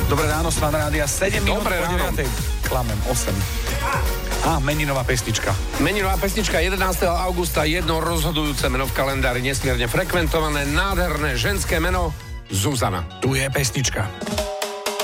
Dobré ráno, Fan Rádia, 7 minút Dobré po ráno. 9. Klamem, 8. Meninová pesnička. Meninová pesnička 11. augusta, jedno rozhodujúce meno v kalendári, nesmierne frekventované, nádherné ženské meno Zuzana. Tu je pesnička.